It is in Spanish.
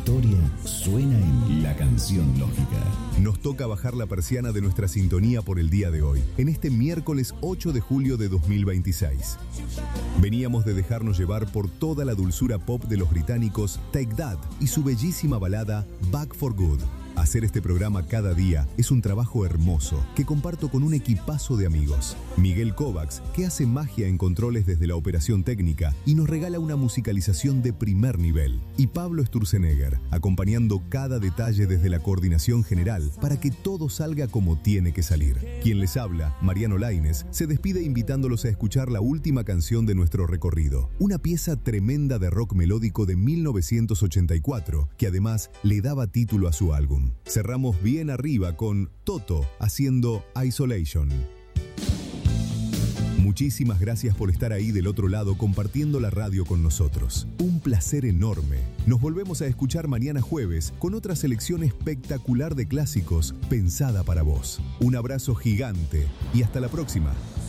historia suena en La Canción Lógica. Nos toca bajar la persiana de nuestra sintonía por el día de hoy, en este miércoles 8 de julio de 2026. Veníamos de dejarnos llevar por toda la dulzura pop de los británicos Take That y su bellísima balada Back for Good. Hacer este programa cada día es un trabajo hermoso que comparto con un equipazo de amigos. Miguel Kovacs, que hace magia en controles desde la operación técnica y nos regala una musicalización de primer nivel. Y Pablo Sturzenegger, acompañando cada detalle desde la coordinación general para que todo salga como tiene que salir. Quien les habla, Mariano Laínez, se despide invitándolos a escuchar la última canción de nuestro recorrido. Una pieza tremenda de rock melódico de 1984, que además le daba título a su álbum. Cerramos bien arriba con Toto haciendo Isolation. Muchísimas gracias por estar ahí del otro lado compartiendo la radio con nosotros. Un placer enorme. Nos volvemos a escuchar mañana jueves con otra selección espectacular de clásicos pensada para vos. Un abrazo gigante y hasta la próxima.